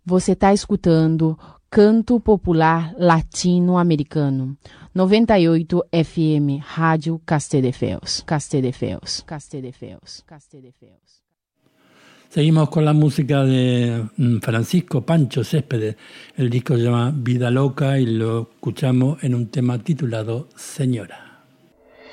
Você está escutando Canto Popular Latino-Americano, 98 FM, Rádio Castedefelos. Seguimos con la música de Francisco Pancho Céspedes. El disco se llama Vida Loca y lo escuchamos en un tema titulado Señora.